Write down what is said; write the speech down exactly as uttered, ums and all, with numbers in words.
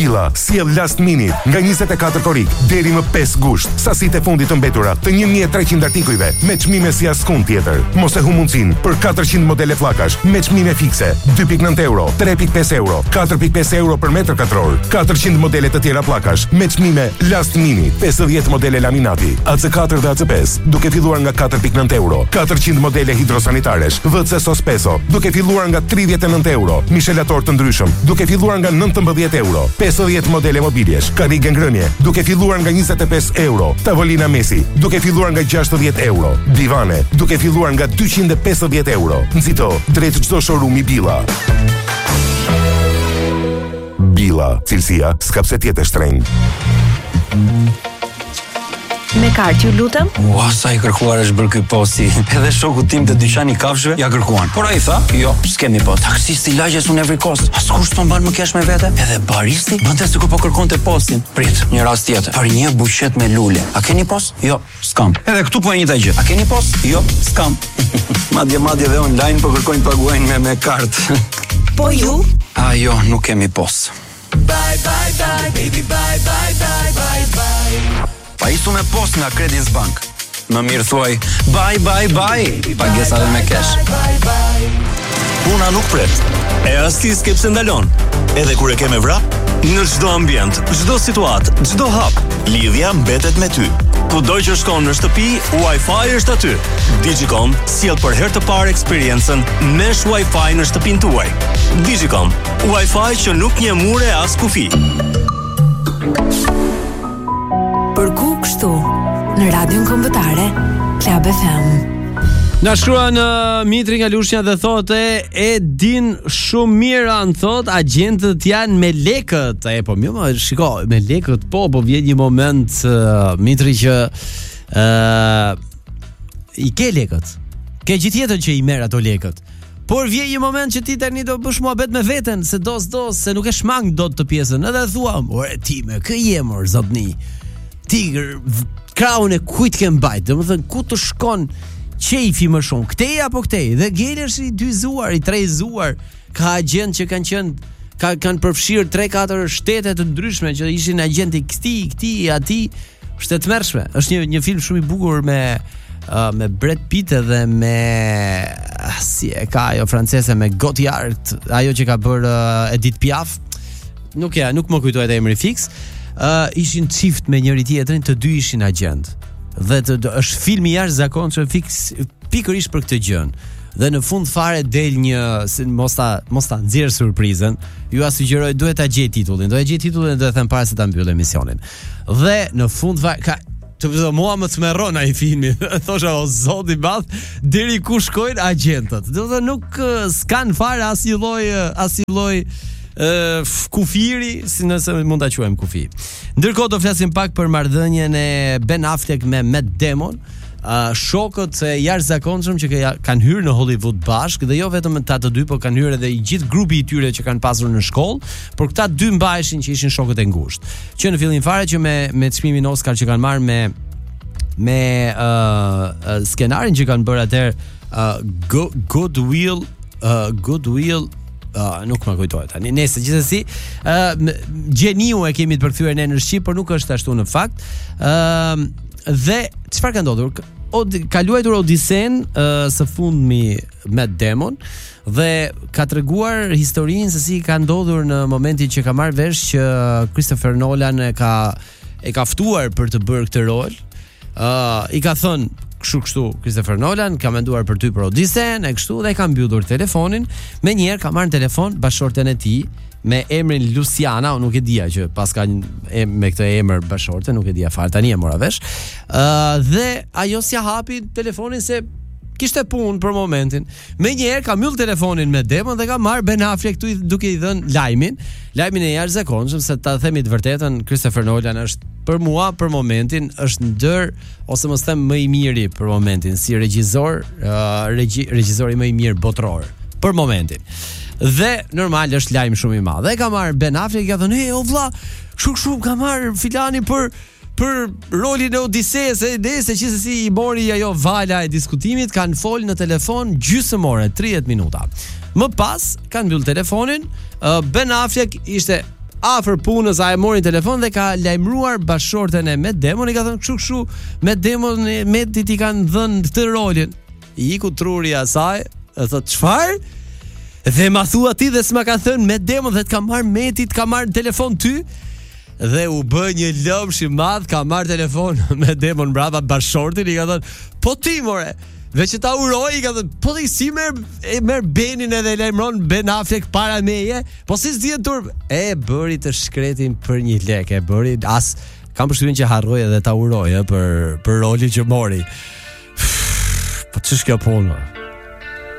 Billa sjell last minute nga njëzet e katër korrik deri më pesë gusht. Sasitë e fundit të mbetura të një mijë e treqind artikujve me çmime si askund tjetër. Mos e hu mundsinë për katërqind modele flakash me çmime fikse, dy pikë nëntë euro, tre pikë pesë euro, katër pikë pesë euro për metër katror. katërqind modele të tjera flakash me çmime last minute, pesëdhjetë modele laminati, A C katër dhe A C pesë, duke filluar nga katër pikë nëntë euro, katërqind modele hidrosanitaresh, V C Sospeso, duke filluar nga tridhjetë e nëntë euro, mishelator të ndryshëm, duke filluar nga nëntëmbëdhjetë euro, pesëdhjetë modele mobiljesh, karrige ngrënie, duke filluar nga njëzet e pesë euro, tavolina mesi, duke filluar nga gjashtëdhjetë euro, divane, duke filluar nga dyqind e pesëdhjetë euro. Nxito drejt çdo showroom i Billa. Billa, cilësia s'ka pse të jetë shtrenjtë. Me kart, ju lutem? Ua, sa i kërkuar është bërë ky posti. Edhe shoku tim të dyqani kafshëve ja kërkuan. Por ai tha, jo, s'kemi post. Taksisti lagjes unë every cost. Askush s'po mban më kesh me vete. Edhe baristi bënte sikur po kërkonte postin. Prit, një rast tjetër. Për një buqet me lule. A keni post? Jo, s'kam. Edhe këtu po e njëjta gjë. A keni post? Jo, s'kam. madje madje dhe online po kërkojnë paguajnë me me kartë. Po ju? A jo, nuk kemi post. Bye bye bye baby bye bye bye bye bye. Pa isu me post nga Credit Bank. Më mirë thuaj, bye, bye, bye. Pagesa dhe me cash. Puna nuk pret. E rasti s'ke pse ndalon. Edhe kur e ke me vrap, në çdo ambient, çdo situatë, çdo hap, lidhja mbetet me ty. Kudo që shkon në shtëpi, Wi-Fi është aty. Digicom sjell për herë të parë eksperiencën Mesh Wi-Fi në shtëpinë tuaj. Digicom, Wi-Fi që nuk njeh mure as kufi. Për ku kështu, në radion kombëtare, Klab F M. Na shkruan uh, Mitri nga Lushnja dhe thotë e din shumë mirë anë thot agentët janë me lekët. E po mirë, shiko, me lekët po, po vjen një moment uh, Mitri që uh, i ke lekët. Ke gjithë jetën që i merr ato lekët. Por vjen një moment që ti tani do bësh muhabet me veten, se dos dos, se nuk e shmang dot të pjesën. Edhe thua, "Ore ti me kë jemor zotni?" Tigër, kraun e kujt ke mbajt, dhe më thënë, ku të shkon qejfi më shumë, këtej apo këtej, dhe Geli është i dyzuar, i trejzuar, ka agent që kanë qenë, ka, kanë përfshirë tre katër shtete të ndryshme, që ishin agenti këti, këti, ati, shtetë mërshme, është një, një film shumë i bukur me, uh, me Brad Pitt dhe me, uh, si e ka ajo francese, me Gotthard, ajo që ka bërë uh, Edith Piaf, nuk ja, nuk më kujtohet e emri fix. Uh, ishin çift me njëri tjetrin, të dy ishin agent. Dhe të, të, është film i jashtëzakonshëm fiks pikërisht për këtë gjë. Dhe në fund fare del një, mos ta mos ta nxjerr surprizën. Ju a sugjeroj duhet ta gjej titullin. Do e gjej titullin dhe do e them para se ta mbyll emisionin. Dhe në fund fare ka të vëdo mua më të smerron ai filmi. Thosha o zot i madh, deri ku shkojnë agentët. Do të nuk s'kan fare asnjë lloj asnjë lloj Uh, kufiri, si nëse mund ta quajmë kufi. Ndërkohë do flasim pak për marrëdhënien e Ben Affleck me Matt Damon, uh, shokët e jashtëzakonshëm që kanë hyrë në Hollywood bashk, dhe jo vetëm ata të dy, por kanë hyrë edhe i gjithë grupi i tyre që kanë pasur në shkollë, por këta dy mbaheshin që ishin shokët e ngushtë. Që në fillim fare që me me çmimin Oscar që kanë marrë me me uh, uh, skenarin që kanë bërë atëherë uh, Go, Goodwill uh, Goodwill Uh, nuk më kujtohet tani. Nëse gjithsesi, uh, gjeniu e kemi të përkthyer ne në shqip, por nuk është ashtu në fakt. Ë uh, dhe çfarë ka ndodhur? O, ka luajtur Odisen uh, së fundmi Matt Damon dhe ka treguar historinë se si ka ndodhur në momentin që ka marrë vesh që Christopher Nolan e ka e ka ftuar për të bërë këtë rol. Ë uh, i ka thënë kështu kështu Christopher Nolan ka menduar për ty për Odisen e kështu, dhe ka mbyllur telefonin. Me njerë ka marrë në telefon bashorten e tij me emrin Luciana, unë nuk e dija që pas ka një, me këtë emër bashorte, nuk e dija fare, tani e mora vesh. Uh, dhe ajo s'ja hapi telefonin se kishte punë për momentin. Me njerë ka mbyll telefonin me Damon dhe ka marrë Ben Affleck tu duke i dhënë lajmin, lajmin e jashtëzakonshëm se ta themi të vërtetën, Christopher Nolan është për mua për momentin është ndër, ose mos them më i miri për momentin si regjisor, uh, regji, regjisori më i mirë botror për momentin. Dhe normal është lajm shumë i madh. Dhe ka marrë Ben Affleck, ka thënë, "Hey, o vlla, shumë shumë ka marrë filani për për rolin e Odiseës, e dese që se si i mori ajo vala e diskutimit." Kanë folë në telefon gjysmore, tridhjetë minuta. Më pas kanë mbyll telefonin. uh, Ben Affleck ishte afër punës, a e mori telefon dhe ka lajmëruar bashorten e Matt Damon, i ka thënë kështu kështu, Matt Damon Mattit i kanë dhënë këtë rolin. I iku truri i asaj, e thot çfarë? Dhe ma thua ti dhe s'ma ka thënë Matt Damon dhe t'ka marrë Mattit, ka marrë telefon ty. Dhe u bë një lëmsh i madh, ka marrë telefon Matt Damon brava bashortin, i ka thënë po ti more. Dhe që ta uroj, i ka thënë, po ti si merr e merr Benin edhe lajmëron Ben Affleck para meje, po si s'dihet turp. E bëri të shkretin për një lek, e bëri as kam përshtypjen që harroi edhe ta uroj për për rolin që mori. Po ç'është kjo punë?